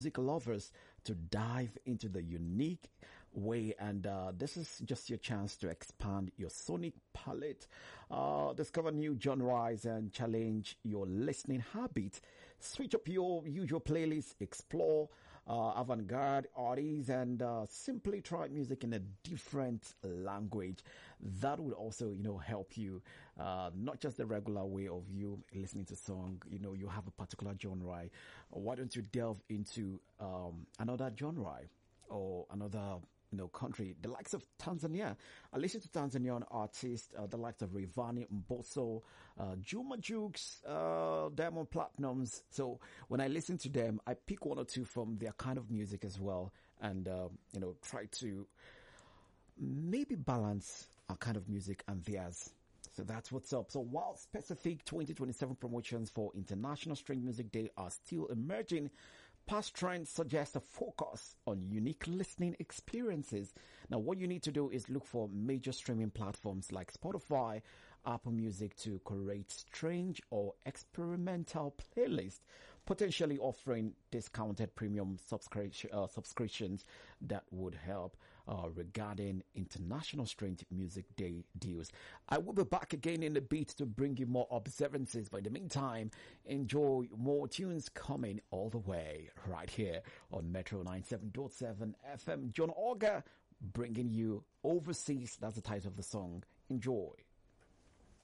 music lovers to dive into the unique way, and this is just your chance to expand your sonic palette, discover new genres and challenge your listening habit, switch up your usual playlist, explore avant-garde artists, and simply try music in a different language. That would also, help you, not just the regular way of you listening to song. You have a particular genre. Why don't you delve into another genre or another country, the likes of Tanzania? I listen to Tanzanian artists, the likes of Rayvanny Mbosso, Juma Jukes, Diamond Platnumz. So when I listen to them, I pick one or two from their kind of music as well, and try to maybe balance our kind of music and theirs. So that's what's up. So while specific 2027 promotions for International String Music Day are still emerging, past trends suggest a focus on unique listening experiences. Now, what you need to do is look for major streaming platforms like Spotify, Apple Music to curate strange or experimental playlists, potentially offering discounted premium subscriptions that would help regarding International String Music Day deals. I will be back again in a bit to bring you more observances, but in the meantime, enjoy more tunes coming all the way right here on Metro 97.7 FM. John Auger bringing you Overseas. That's the title of the song. Enjoy.